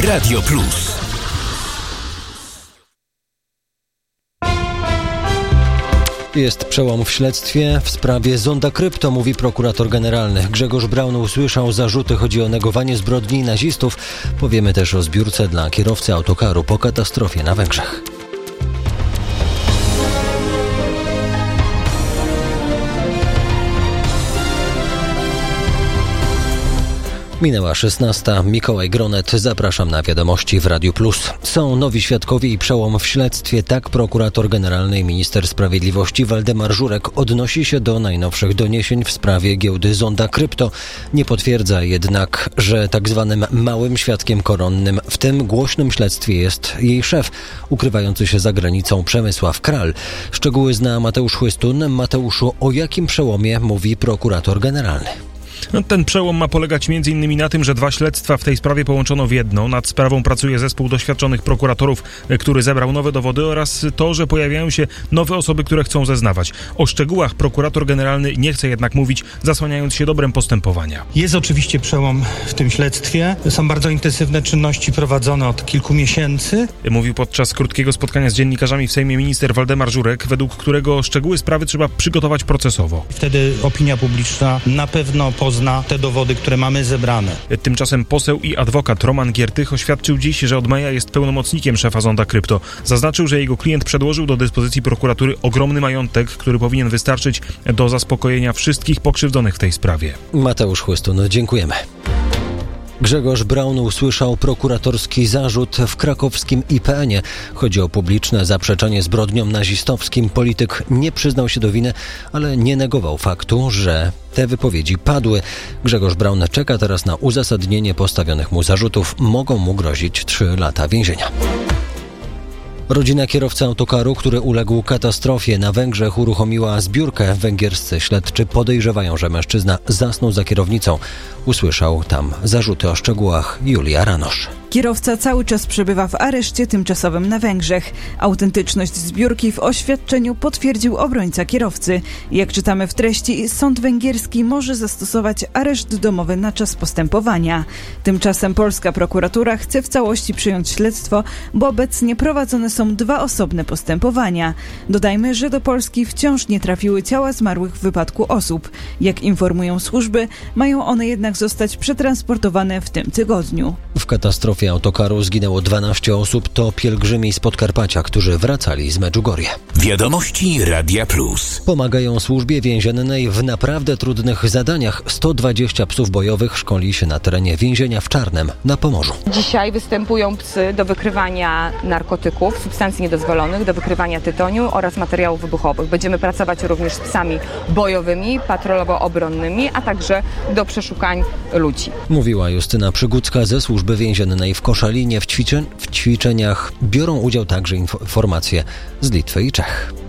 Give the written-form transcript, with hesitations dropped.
Radio Plus. Jest przełom w śledztwie w sprawie Zonda Krypto, mówi prokurator generalny. Grzegorz Braun usłyszał zarzuty, chodzi o negowanie zbrodni nazistów. Powiemy też o zbiórce dla kierowcy autokaru po katastrofie na Węgrzech. Minęła 16. Mikołaj Gronet. Zapraszam na wiadomości w Radiu Plus. Są nowi świadkowie i przełom w śledztwie. Tak prokurator generalny i minister sprawiedliwości Waldemar Żurek odnosi się do najnowszych doniesień w sprawie giełdy Zonda Krypto. Nie potwierdza jednak, że tak zwanym małym świadkiem koronnym w tym głośnym śledztwie jest jej szef, ukrywający się za granicą Przemysław Kral. Szczegóły zna Mateusz Chłystun. Mateuszu, o jakim przełomie mówi prokurator generalny? Ten przełom ma polegać m.in. na tym, że 2 śledztwa w tej sprawie połączono w jedno. Nad sprawą pracuje zespół doświadczonych prokuratorów, który zebrał nowe dowody, oraz to, że pojawiają się nowe osoby, które chcą zeznawać. O szczegółach prokurator generalny nie chce jednak mówić, zasłaniając się dobrem postępowania. Jest oczywiście przełom w tym śledztwie. Są bardzo intensywne czynności prowadzone od kilku miesięcy. Mówił podczas krótkiego spotkania z dziennikarzami w Sejmie minister Waldemar Żurek, według którego szczegóły sprawy trzeba przygotować procesowo. Wtedy opinia publiczna na pewno pozna te dowody, które mamy zebrane. Tymczasem poseł i adwokat Roman Giertych oświadczył dziś, że od maja jest pełnomocnikiem szefa Zonda Krypto. Zaznaczył, że jego klient przedłożył do dyspozycji prokuratury ogromny majątek, który powinien wystarczyć do zaspokojenia wszystkich pokrzywdzonych w tej sprawie. Mateusz Chłystun, dziękujemy. Grzegorz Braun usłyszał prokuratorski zarzut w krakowskim IPN-ie. Chodzi o publiczne zaprzeczenie zbrodniom nazistowskim. Polityk nie przyznał się do winy, ale nie negował faktu, że te wypowiedzi padły. Grzegorz Braun czeka teraz na uzasadnienie postawionych mu zarzutów. Mogą mu grozić 3 lata więzienia. Rodzina kierowcy autokaru, który uległ katastrofie na Węgrzech, uruchomiła zbiórkę. Węgierscy śledczy podejrzewają, że mężczyzna zasnął za kierownicą. Usłyszał tam zarzuty. O szczegółach Julia Ranosz. Kierowca cały czas przebywa w areszcie tymczasowym na Węgrzech. Autentyczność zbiórki w oświadczeniu potwierdził obrońca kierowcy. Jak czytamy w treści, sąd węgierski może zastosować areszt domowy na czas postępowania. Tymczasem polska prokuratura chce w całości przyjąć śledztwo, bo obecnie prowadzone są 2 osobne postępowania. Dodajmy, że do Polski wciąż nie trafiły ciała zmarłych w wypadku osób. Jak informują służby, mają one jednak zostać przetransportowane w tym tygodniu. W katastrofie autokaru zginęło 12 osób. To pielgrzymi z Podkarpacia, którzy wracali z Medjugorje. Wiadomości Radia Plus. Pomagają służbie więziennej w naprawdę trudnych zadaniach. 120 psów bojowych szkoli się na terenie więzienia w Czarnem na Pomorzu. Dzisiaj występują psy do wykrywania narkotyków, substancji niedozwolonych, do wykrywania tytoniu oraz materiałów wybuchowych. Będziemy pracować również z psami bojowymi, patrolowo-obronnymi, a także do przeszukań ludzi. Mówiła Justyna Przygódzka ze służby więziennej w Koszalinie. W ćwiczeniach biorą udział także informacje z Litwy i Czech.